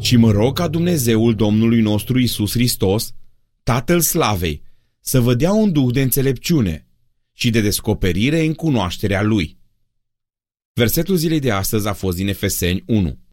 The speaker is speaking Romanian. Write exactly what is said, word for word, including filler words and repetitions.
Și mă rog ca Dumnezeul Domnului nostru Iisus Hristos, Tatăl Slavei, să vă dea un duh de înțelepciune și de descoperire în cunoașterea Lui. Versetul zilei de astăzi a fost din Efeseni unu.